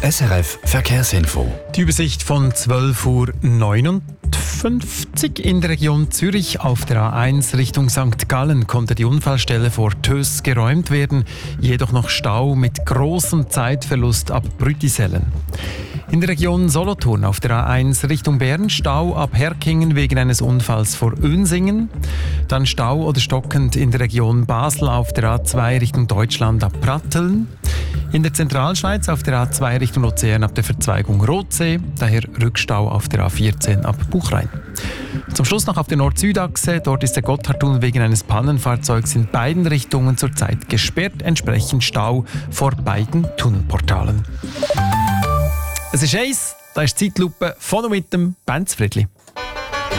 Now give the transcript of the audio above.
SRF Verkehrsinfo. Die Übersicht von 12:59 Uhr in der Region Zürich. Auf der A1 Richtung St. Gallen konnte die Unfallstelle vor Töss geräumt werden, jedoch noch Stau mit großem Zeitverlust ab Brütisellen. In der Region Solothurn auf der A1 Richtung Bern Stau ab Herkingen wegen eines Unfalls vor Önsingen. Dann Stau oder stockend in der Region Basel auf der A2 Richtung Deutschland ab Pratteln. In der Zentralschweiz auf der A2 Richtung Luzern ab der Verzweigung Rotsee, daher Rückstau auf der A14 ab Buchrein. Zum Schluss noch auf der Nord-Süd-Achse, dort ist der Gotthardtunnel wegen eines Pannenfahrzeugs in beiden Richtungen zurzeit gesperrt, entsprechend Stau vor beiden Tunnelportalen. Es ist 1, da ist die Zeitlupe von und mit dem Benz Friedli.